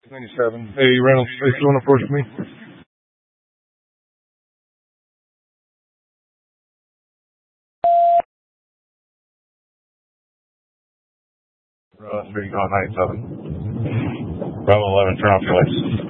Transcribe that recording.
97. Hey, Reynolds, are you still on approach for me? Bravo 3, 97. Bravo 11, turn off your lights.